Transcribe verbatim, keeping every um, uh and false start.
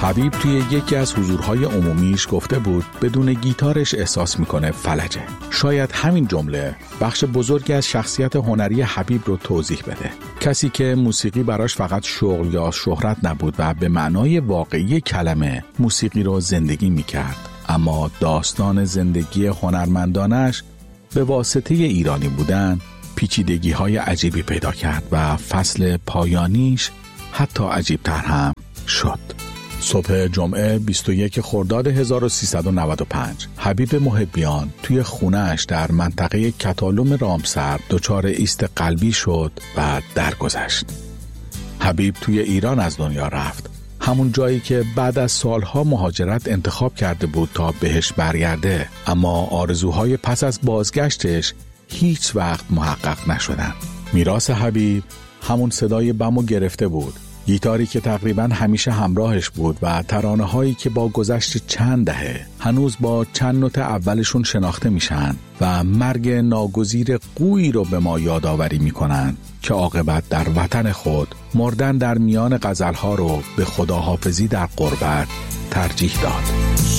حبیب توی یکی از حضورهای عمومیش گفته بود بدون گیتارش احساس میکنه فلجه. شاید همین جمله بخش بزرگی از شخصیت هنری حبیب رو توضیح بده. کسی که موسیقی براش فقط شغل یا شهرت نبود و به معنای واقعی کلمه موسیقی رو زندگی میکرد، اما داستان زندگی هنرمندانش به واسطه ایرانی بودن پیچیدگی‌های عجیبی پیدا کرد و فصل پایانیش حتی عجیب‌تر هم شد. صبح جمعه بیست و یک خرداد هزار و سیصد و نود و پنج حبیب محبیان توی خونه‌اش در منطقه کتالوم رامسر دچار ایست قلبی شد و درگذشت. حبیب توی ایران از دنیا رفت، همون جایی که بعد از سالها مهاجرت انتخاب کرده بود تا بهش برگرده، اما آرزوهای پس از بازگشتش هیچ وقت محقق نشدن. میراث حبیب همون صدای بمو گرفته بود، گیتاری که تقریباً همیشه همراهش بود و ترانه‌هایی که با گذشت چند دهه هنوز با چند نوت اولشون شناخته میشن و مرگ ناگزیر قویی رو به ما یادآوری میکنن که عاقبت در وطن خود مردن در میان غزل‌ها رو به خداحافظی در غربت ترجیح داد.